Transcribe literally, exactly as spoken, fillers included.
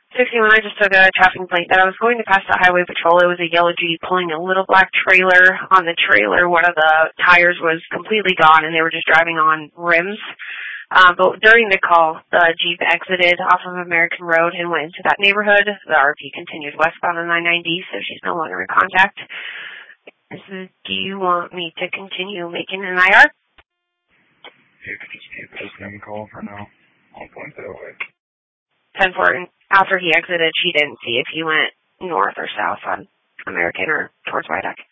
sixty-one, I just took a traffic plate that I was going to pass the highway patrol. It was a yellow Jeep pulling a little black trailer. On the trailer, one of the tires was completely gone, and they were just driving on rims. Um, but during the call, the Jeep exited off of American Road and went into that neighborhood. The R P continued westbound on nine ninety, so she's no longer in contact. This is, do you want me to continue making an I R? You could just keep this name call for now. I'll point that way. ten four, after he exited, she didn't see if he went north or south on American or towards White Duck.